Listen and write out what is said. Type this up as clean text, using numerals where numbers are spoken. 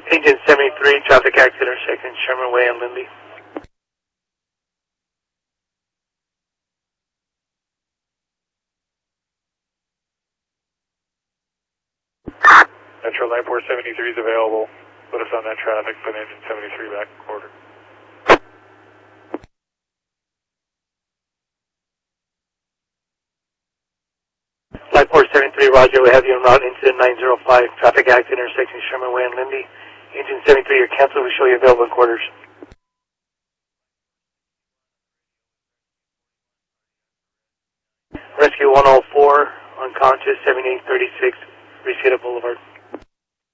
Engine 73, traffic accident intersection Sherman Way and Lindy. Metro Line 473 is available. Put us on that traffic, put engine 73 back in quarter. Line 473, Roger, we have you en route incident 905, traffic accident intersection Sherman Way and Lindy. Engine 73, you're canceled, we show you available in quarters. Rescue 104, unconscious, 7836, Reseda Boulevard.